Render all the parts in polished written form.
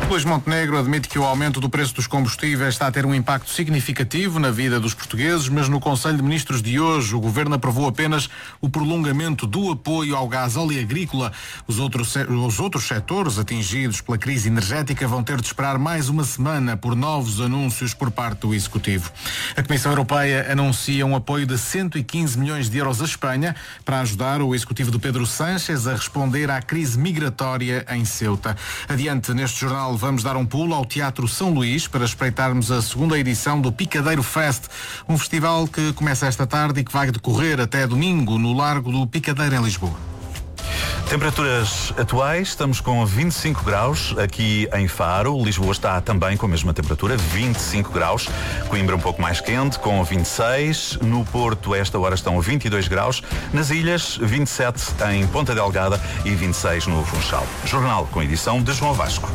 Luís Montenegro admite que o aumento do preço dos combustíveis está a ter um impacto significativo na vida dos portugueses, mas no Conselho de Ministros de hoje o Governo aprovou apenas o prolongamento do apoio ao gás óleo agrícola. Os outros setores atingidos pela crise energética vão ter de esperar mais uma semana por novos anúncios por parte do Executivo. A Comissão Europeia anuncia um apoio de 115 milhões de euros à Espanha para ajudar o Executivo de Pedro Sánchez a responder à crise migratória em Ceuta. Adiante, neste jornal vamos dar um pulo ao Teatro São Luís para espreitarmos a segunda edição do Picadeiro Fest, um festival que começa esta tarde e que vai decorrer até domingo no Largo do Picadeiro em Lisboa. Temperaturas atuais, estamos com 25 graus aqui em Faro. Lisboa está também com a mesma temperatura, 25 graus. Coimbra um pouco mais quente, com 26. No Porto, a esta hora, estão 22 graus. Nas ilhas, 27 em Ponta Delgada e 26 no Funchal. Jornal com edição de João Vasco.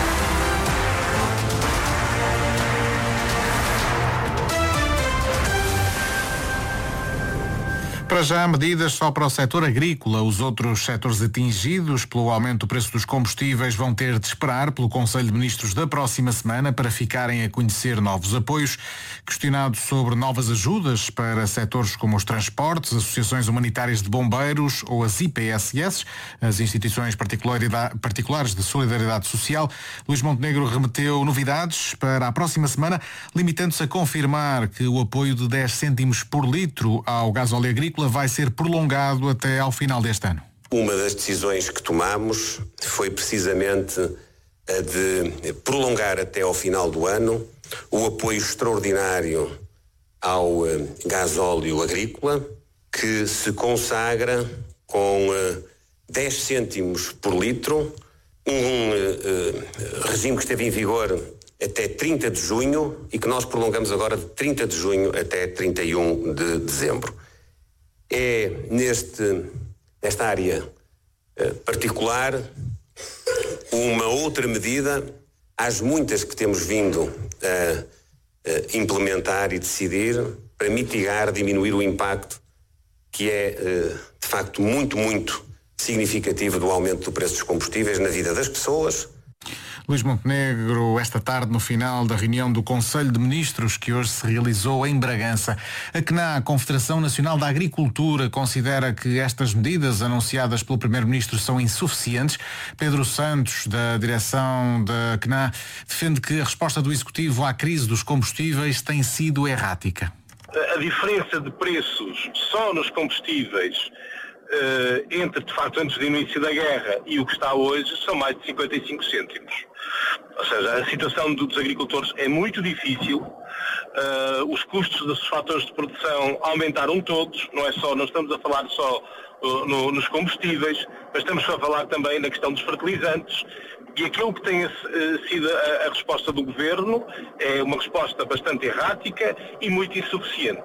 Para já, medidas só para o setor agrícola. Os outros setores atingidos pelo aumento do preço dos combustíveis vão ter de esperar pelo Conselho de Ministros da próxima semana para ficarem a conhecer novos apoios. Questionado sobre novas ajudas para setores como os transportes, associações humanitárias de bombeiros ou as IPSS, as instituições particulares de solidariedade social, Luís Montenegro remeteu novidades para a próxima semana, limitando-se a confirmar que o apoio de 10 cêntimos por litro ao gasóleo agrícola vai ser prolongado até ao final deste ano. Uma das decisões que tomamos foi precisamente a de prolongar até ao final do ano o apoio extraordinário ao gasóleo agrícola, que se consagra com 10 cêntimos por litro, um regime que esteve em vigor até 30 de junho e que nós prolongamos agora de 30 de junho até 31 de dezembro. É nesta área particular uma outra medida, às muitas que temos vindo a implementar e decidir para mitigar, diminuir o impacto que é de facto muito, muito significativo do aumento do preço dos combustíveis na vida das pessoas. Luís Montenegro, esta tarde no final da reunião do Conselho de Ministros que hoje se realizou em Bragança. A CNA, a Confederação Nacional da Agricultura, considera que estas medidas anunciadas pelo Primeiro-Ministro são insuficientes. Pedro Santos, da direção da CNA, defende que a resposta do Executivo à crise dos combustíveis tem sido errática. A diferença de preços só nos combustíveis entre, de facto, antes do início da guerra e o que está hoje, são mais de 55 cêntimos. Ou seja, a situação dos agricultores é muito difícil, os custos dos fatores de produção aumentaram todos, não estamos a falar só nos combustíveis, mas estamos a falar também na questão dos fertilizantes, e aquilo que tem sido a resposta do Governo é uma resposta bastante errática e muito insuficiente.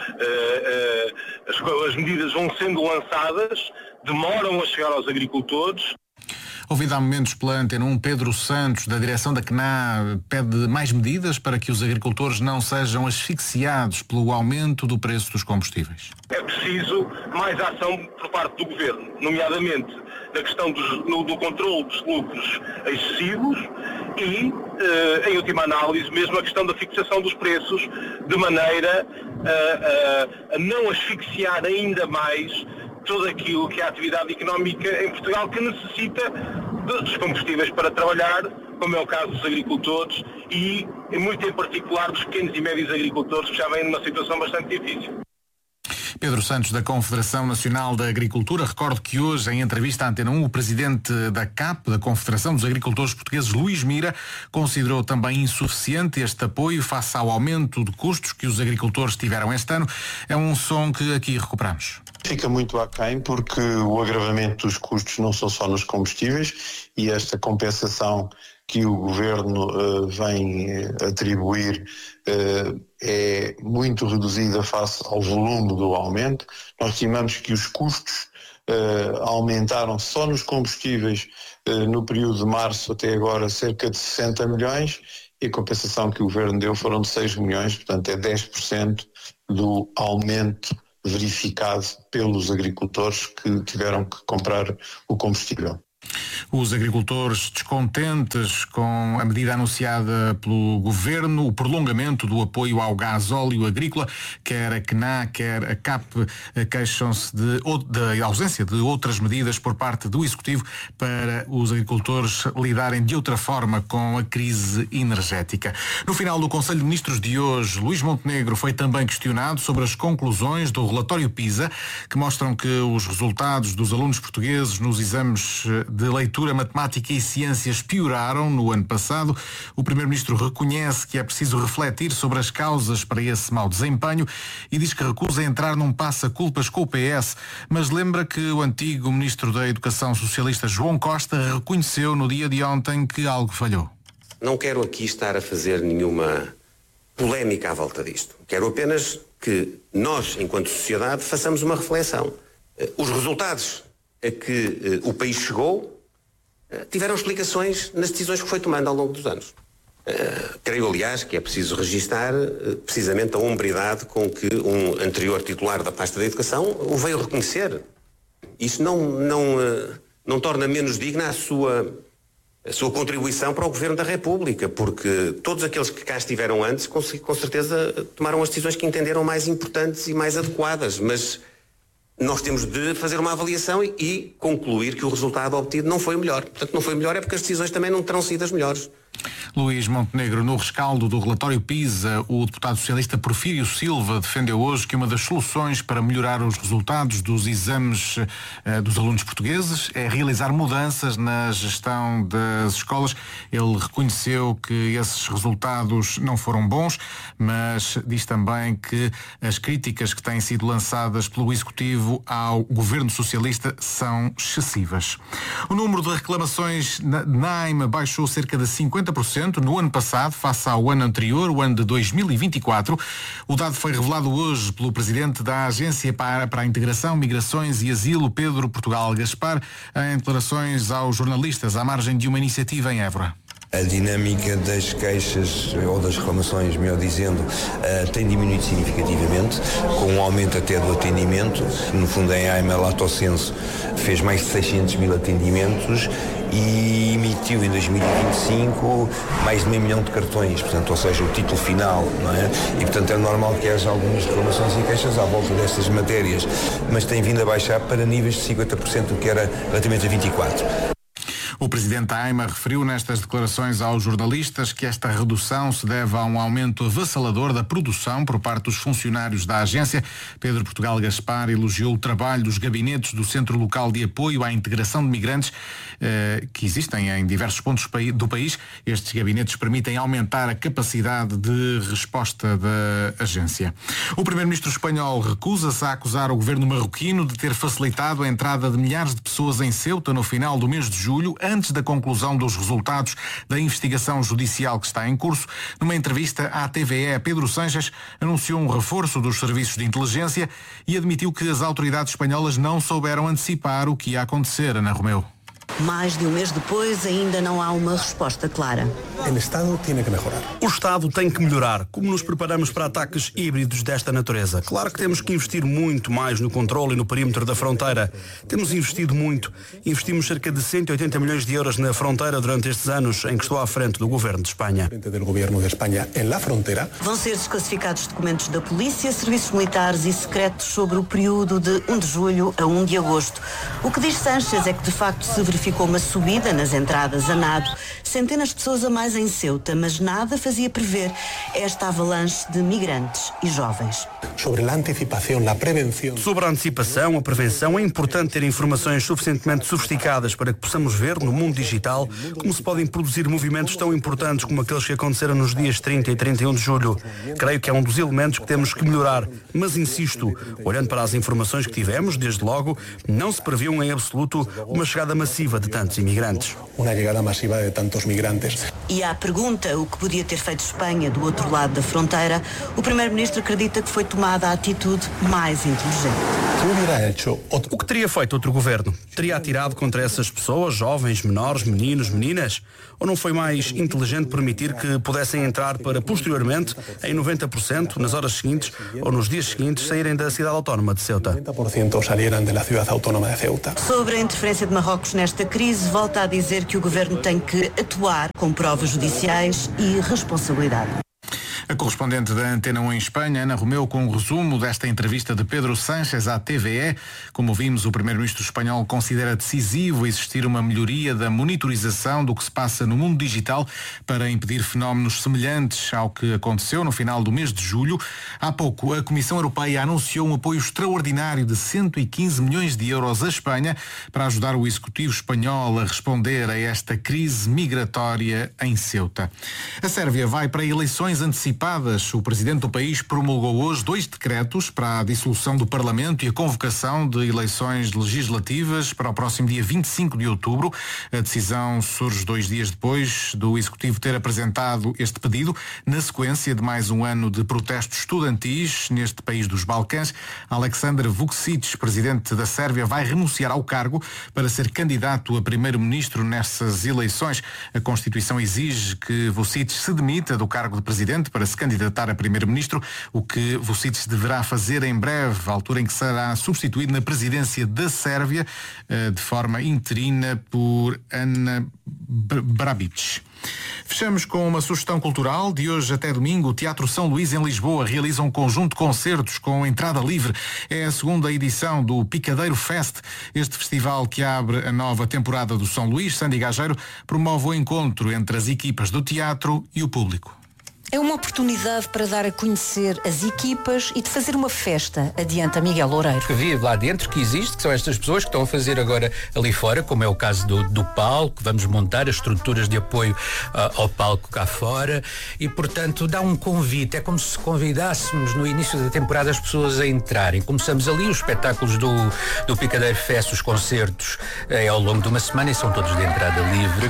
As medidas vão sendo lançadas, demoram a chegar aos agricultores. Ouvido há momentos pela Antena 1, Pedro Santos, da direção da CNA, pede mais medidas para que os agricultores não sejam asfixiados pelo aumento do preço dos combustíveis. É preciso mais ação por parte do Governo, nomeadamente na questão do controle dos lucros excessivos e, em última análise, mesmo a questão da fixação dos preços, de maneira a não asfixiar ainda mais tudo aquilo que é a atividade económica em Portugal, que necessita dos combustíveis para trabalhar, como é o caso dos agricultores e, muito em particular, dos pequenos e médios agricultores, que já vêm numa situação bastante difícil. Pedro Santos, da Confederação Nacional da Agricultura. Recordo que hoje, em entrevista à Antena 1, o presidente da CAP, da Confederação dos Agricultores Portugueses, Luís Mira, considerou também insuficiente este apoio face ao aumento de custos que os agricultores tiveram este ano. É um som que aqui recuperamos. Fica muito aquém porque o agravamento dos custos não são só nos combustíveis e esta compensação que o Governo vem atribuir é muito reduzida face ao volume do aumento. Nós estimamos que os custos aumentaram só nos combustíveis no período de março até agora cerca de 60 milhões e a compensação que o Governo deu foram de 6 milhões, portanto é 10% do aumento verificado pelos agricultores que tiveram que comprar o combustível. Os agricultores descontentes com a medida anunciada pelo Governo, o prolongamento do apoio ao gás óleo agrícola, quer a CNA, quer a CAP, queixam-se da ausência de outras medidas por parte do Executivo para os agricultores lidarem de outra forma com a crise energética. No final do Conselho de Ministros de hoje, Luís Montenegro foi também questionado sobre as conclusões do relatório PISA, que mostram que os resultados dos alunos portugueses nos exames de leitura, matemática e ciências pioraram no ano passado. O Primeiro-Ministro reconhece que é preciso refletir sobre as causas para esse mau desempenho e diz que recusa entrar num passa-culpas com o PS, mas lembra que o antigo Ministro da Educação socialista João Costa reconheceu no dia de ontem que algo falhou. Não quero aqui estar a fazer nenhuma polémica à volta disto. Quero apenas que nós, enquanto sociedade, façamos uma reflexão. Os resultados a que o país chegou tiveram explicações nas decisões que foi tomando ao longo dos anos. Creio, aliás, que é preciso registar precisamente a hombridade com que um anterior titular da pasta da Educação o veio reconhecer. Isso não torna menos digna a sua contribuição para o Governo da República, porque todos aqueles que cá estiveram antes, com certeza, tomaram as decisões que entenderam mais importantes e mais adequadas, mas nós temos de fazer uma avaliação e concluir que o resultado obtido não foi o melhor. Portanto, não foi o melhor é porque as decisões também não terão sido as melhores. Luís Montenegro, no rescaldo do relatório PISA, o deputado socialista Porfírio Silva defendeu hoje que uma das soluções para melhorar os resultados dos exames dos alunos portugueses é realizar mudanças na gestão das escolas. Ele reconheceu que esses resultados não foram bons, mas diz também que as críticas que têm sido lançadas pelo Executivo ao governo socialista são excessivas. O número de reclamações na AIMA baixou cerca de 50% no ano passado, face ao ano anterior, o ano de 2024. O dado foi revelado hoje pelo presidente da Agência para a Integração, Migrações e Asilo, Pedro Portugal Gaspar, em declarações aos jornalistas à margem de uma iniciativa em Évora. A dinâmica das queixas, ou das reclamações, melhor dizendo, tem diminuído significativamente, com um aumento até do atendimento. No fundo, a AIMA Lato Senso fez mais de 600 mil atendimentos e emitiu em 2025 mais de 500 mil de cartões, portanto, ou seja, o título final, não é? E, portanto, é normal que haja algumas reclamações e queixas à volta destas matérias, mas tem vindo a baixar para níveis de 50% do que era relativamente a 24. O presidente da AIMA referiu nestas declarações aos jornalistas que esta redução se deve a um aumento avassalador da produção por parte dos funcionários da agência. Pedro Portugal Gaspar elogiou o trabalho dos gabinetes do Centro Local de Apoio à Integração de Migrantes, que existem em diversos pontos do país. Estes gabinetes permitem aumentar a capacidade de resposta da agência. O primeiro-ministro espanhol recusa-se a acusar o governo marroquino de ter facilitado a entrada de milhares de pessoas em Ceuta no final do mês de julho, antes da conclusão dos resultados da investigação judicial que está em curso. Numa entrevista à TVE, Pedro Sánchez anunciou um reforço dos serviços de inteligência e admitiu que as autoridades espanholas não souberam antecipar o que ia acontecer. Ana Romeu. Mais de um mês depois, ainda não há uma resposta clara. O Estado tem que melhorar. O Estado tem que melhorar. Como nos preparamos para ataques híbridos desta natureza? Claro que temos que investir muito mais no controle e no perímetro da fronteira. Temos investido muito. Investimos cerca de 180 milhões de euros na fronteira durante estes anos em que estou à frente do Governo de Espanha. Vão ser desclassificados documentos da polícia, serviços militares e secretos sobre o período de 1 de julho a 1 de agosto. O que diz Sánchez é que de facto se verificou uma subida nas entradas a nado, centenas de pessoas a mais em Ceuta, mas nada fazia prever esta avalanche de migrantes e jovens. Sobre a antecipação, a prevenção, é importante ter informações suficientemente sofisticadas para que possamos ver, no mundo digital, como se podem produzir movimentos tão importantes como aqueles que aconteceram nos dias 30 e 31 de julho. Creio que é um dos elementos que temos que melhorar, mas insisto, olhando para as informações que tivemos, desde logo, não se previu em absoluto uma chegada massiva de tantos imigrantes. E à pergunta o que podia ter feito Espanha do outro lado da fronteira, o primeiro-ministro acredita que foi tomada a atitude mais inteligente. O que teria feito outro governo? Teria atirado contra essas pessoas, jovens, menores, meninos, meninas? Ou não foi mais inteligente permitir que pudessem entrar para, posteriormente, em 90%, nas horas seguintes ou nos dias seguintes, saírem da cidade autónoma de Ceuta? Sobre a interferência de Marrocos nesta desta crise, volta a dizer que o governo tem que atuar com provas judiciais e responsabilidade. A correspondente da Antena 1 em Espanha, Ana Romeu, com um resumo desta entrevista de Pedro Sánchez à TVE. Como vimos, o primeiro-ministro espanhol considera decisivo existir uma melhoria da monitorização do que se passa no mundo digital para impedir fenómenos semelhantes ao que aconteceu no final do mês de julho. Há pouco, a Comissão Europeia anunciou um apoio extraordinário de 115 milhões de euros à Espanha para ajudar o Executivo espanhol a responder a esta crise migratória em Ceuta. A Sérvia vai para eleições antecipadas. O presidente do país promulgou hoje 2 decretos para a dissolução do Parlamento e a convocação de eleições legislativas para o próximo dia 25 de outubro. A decisão surge 2 dias depois do Executivo ter apresentado este pedido, na sequência de mais um ano de protestos estudantis neste país dos Balcãs. Aleksandar Vučić, presidente da Sérvia, vai renunciar ao cargo para ser candidato a primeiro-ministro nessas eleições. A Constituição exige que Vučić se demita do cargo de presidente para se candidatar a primeiro-ministro, o que Vučić deverá fazer em breve, à altura em que será substituído na presidência da Sérvia, de forma interina por Ana Brnabić. Fechamos com uma sugestão cultural. De hoje até domingo, o Teatro São Luís, em Lisboa, realiza um conjunto de concertos com entrada livre. É a segunda edição do Picadeiro Fest. Este festival que abre a nova temporada do São Luís, Sandy Gageiro, promove o encontro entre as equipas do teatro e o público. É uma oportunidade para dar a conhecer as equipas e de fazer uma festa, adianta Miguel Loureiro. Que vive lá dentro, que existe, que são estas pessoas que estão a fazer agora ali fora, como é o caso do palco, vamos montar as estruturas de apoio ao palco cá fora e, portanto, dá um convite. É como se convidássemos no início da temporada as pessoas a entrarem. Começamos ali os espetáculos do Picadeiro Fest, os concertos ao longo de uma semana e são todos de entrada livre.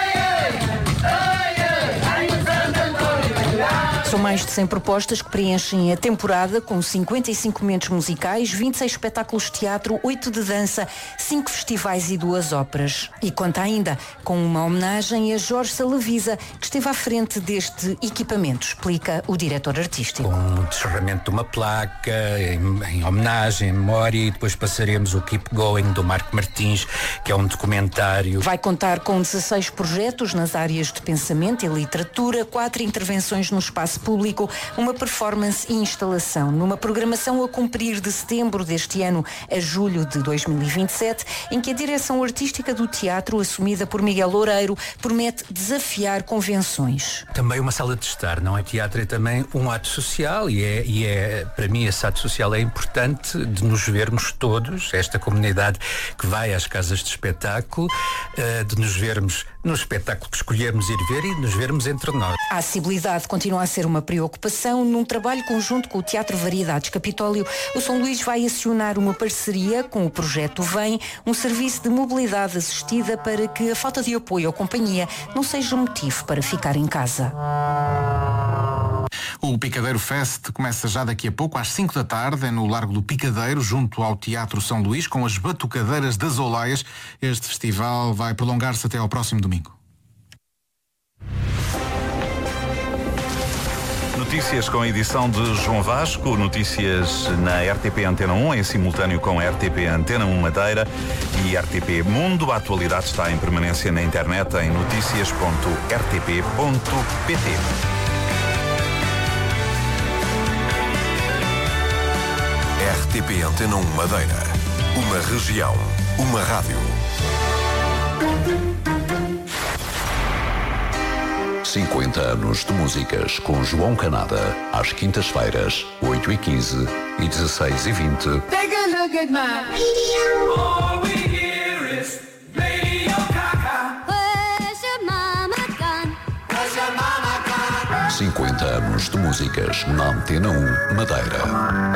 São mais de 100 propostas que preenchem a temporada com 55 momentos musicais, 26 espetáculos de teatro, 8 de dança, 5 festivais e 2 óperas. E conta ainda com uma homenagem a Jorge Salavisa, que esteve à frente deste equipamento, explica o diretor artístico. Com o descerramento de uma placa, em homenagem, em memória, e depois passaremos o Keep Going do Marco Martins, que é um documentário. Vai contar com 16 projetos nas áreas de pensamento e literatura, 4 intervenções no espaço público, uma performance e instalação, numa programação a cumprir de setembro deste ano a julho de 2027, em que a direção artística do teatro, assumida por Miguel Loureiro, promete desafiar convenções. Também uma sala de estar, não é? Teatro é também um ato social e é para mim esse ato social é importante de nos vermos todos, esta comunidade que vai às casas de espetáculo, de nos vermos no espetáculo que escolhermos ir ver e de nos vermos entre nós. A acessibilidade continua a ser uma preocupação. Num trabalho conjunto com o Teatro Variedades Capitólio, o São Luís vai acionar uma parceria com o projeto VEM, um serviço de mobilidade assistida para que a falta de apoio à companhia não seja motivo para ficar em casa. O Picadeiro Fest começa já daqui a pouco, às 5 da tarde, no Largo do Picadeiro, junto ao Teatro São Luís, com as Batucadeiras das Olaias. Este festival vai prolongar-se até ao próximo domingo. Notícias com a edição de João Vasco, notícias na RTP Antena 1, em simultâneo com a RTP Antena 1 Madeira e RTP Mundo. A atualidade está em permanência na internet em noticias.rtp.pt. RTP Antena 1 Madeira. Uma região, uma rádio. 50 anos de músicas com João Canada, às quintas-feiras, 8h15 e 16h20. Take a look at my... All we hear is Radio Gaga. Where's your mama gone? Where's your mama gone? 50 anos de músicas na Antena 1 Madeira.